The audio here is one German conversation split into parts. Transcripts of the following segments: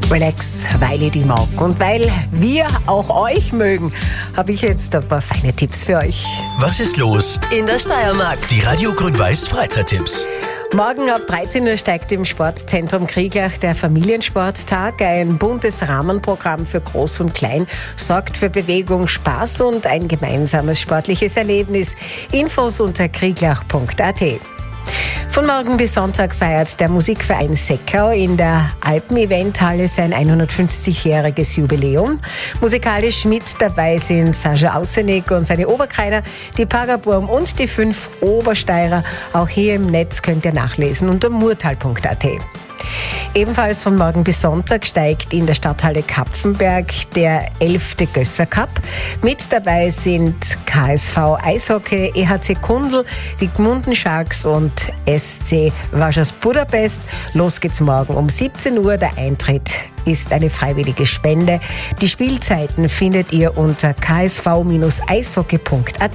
Relax, weil ich die mag. Und weil wir auch euch mögen, habe ich jetzt ein paar feine Tipps für euch. Was ist los? In der Steiermark. Die Radio Grün-Weiß Freizeittipps. Morgen ab 13 Uhr steigt im Sportzentrum Krieglach der Familiensporttag. Ein buntes Rahmenprogramm für Groß und Klein sorgt für Bewegung, Spaß und ein gemeinsames sportliches Erlebnis. Infos unter krieglach.at. Von morgen bis Sonntag feiert der Musikverein Seckau in der Alpen-Eventhalle sein 150-jähriges Jubiläum. Musikalisch mit dabei sind Sascha Ausenig und seine Oberkreiner, die Pagaburm und die 5 Obersteirer. Auch hier im Netz könnt ihr nachlesen unter murtal.at. Ebenfalls von morgen bis Sonntag steigt in der Stadthalle Kapfenberg der 11. Gösser Cup. Mit dabei sind KSV Eishockey, EHC Kundl, die Gmunden Sharks und SC Vasas Budapest. Los geht's morgen um 17 Uhr. Der Eintritt ist eine freiwillige Spende. Die Spielzeiten findet ihr unter ksv-eishockey.at.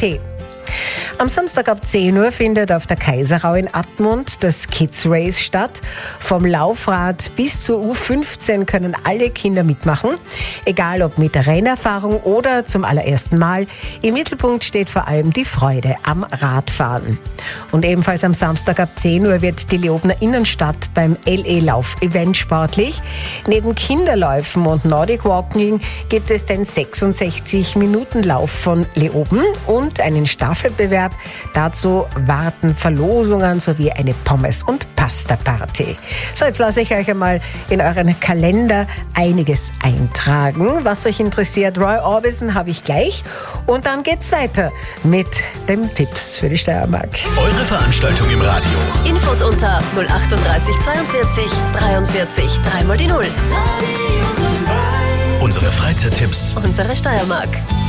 Am Samstag ab 10 Uhr findet auf der Kaiserau in Admont das Kids Race statt. Vom Laufrad bis zur U15 können alle Kinder mitmachen, egal ob mit Rennerfahrung oder zum allerersten Mal. Im Mittelpunkt steht vor allem die Freude am Radfahren. Und ebenfalls am Samstag ab 10 Uhr wird die Leobner Innenstadt beim LE-Lauf-Event sportlich. Neben Kinderläufen und Nordic Walking gibt es den 66-Minuten-Lauf von Leoben und einen Staffelbewerb. Dazu warten Verlosungen sowie eine Pommes- und Pasta-Party. So, jetzt lasse ich euch einmal in euren Kalender einiges eintragen. Was euch interessiert, Roy Orbison habe ich gleich. Und dann geht's weiter mit den Tipps für die Steiermark. Eure Veranstaltung im Radio. Infos unter 038 42 43 3 mal die 0. Unsere Freizeittipps. Unsere Steiermark.